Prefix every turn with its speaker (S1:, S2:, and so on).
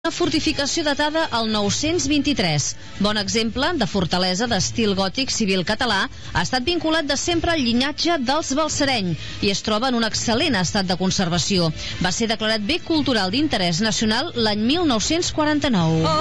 S1: Una fortificació datada al 923. Bon exemple de fortalesa d'estil gòtic civil català, ha estat vinculat de sempre al llinatge dels Balsareny i es troba en un excel·lent estat de conservació. Va ser declarat bé cultural d'interès nacional l'any 1949.